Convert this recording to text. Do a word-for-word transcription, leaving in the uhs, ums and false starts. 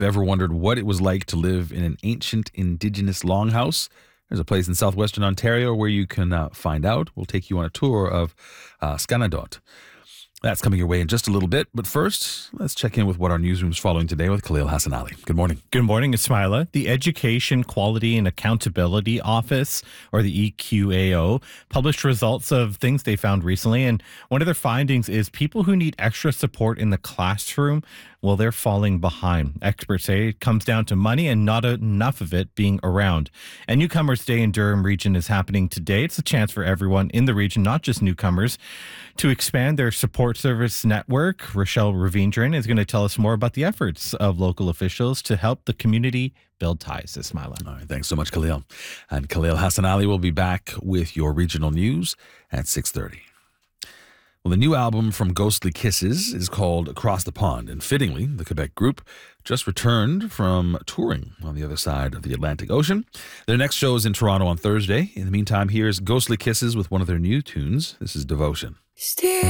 Ever wondered what it was like to live in an ancient indigenous longhouse? There's a place in southwestern Ontario where you can uh, find out. We'll take you on a tour of uh, Scanadot. That's coming your way in just a little bit. But first, let's check in with what our newsroom's following today with Khalil Hassan Ali. Good morning. Good morning, Ismaila. The Education Quality and Accountability Office, or the E Q A O, published results of things they found recently. And one of their findings is people who need extra support in the classroom, well, they're falling behind. Experts say it comes down to money and not enough of it being around. And Newcomers Day in Durham Region is happening today. It's a chance for everyone in the region, not just newcomers, to expand their support service network. Rochelle Ravindran is going to tell us more about the efforts of local officials to help the community build ties this Ismaila. All right, thanks so much, Khalil. And Khalil Hassan Ali will be back with your regional news at six thirty. Well, the new album from Ghostly Kisses is called Across the Pond, and fittingly, the Quebec group just returned from touring on the other side of the Atlantic Ocean. Their next show is in Toronto on Thursday. In the meantime, here's Ghostly Kisses with one of their new tunes. This is Devotion. Stay